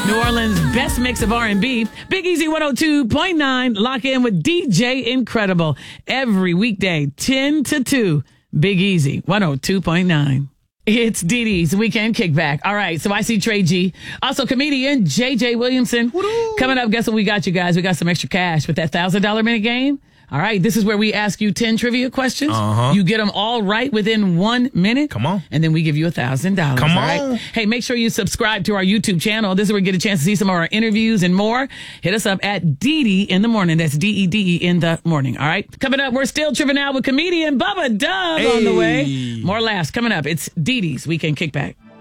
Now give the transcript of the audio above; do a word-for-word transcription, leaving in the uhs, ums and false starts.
New Orleans' best mix of R and B. Big Easy one oh two point nine. Lock in with D J Incredible. Every weekday, ten to two. Big Easy one oh two point nine. It's Dee Dee's Weekend Kickback. All right, so I see Trey G. Also, comedian J J Williamson. Woo-hoo. Coming up, guess what we got, you guys? We got some extra cash with that one thousand dollars minute game. All right, this is where we ask you ten trivia questions. Uh-huh. You get them all right within one minute. Come on. And then we give you one thousand dollars. Come on. All right? Hey, make sure you subscribe to our YouTube channel. This is where you get a chance to see some of our interviews and more. Hit us up at Dee Dee in the morning. That's D E D E in the morning. All right. Coming up, we're still tripping out with comedian Bubba Dub hey. on the way. More laughs coming up. It's Dee Dee's Weekend Kickback.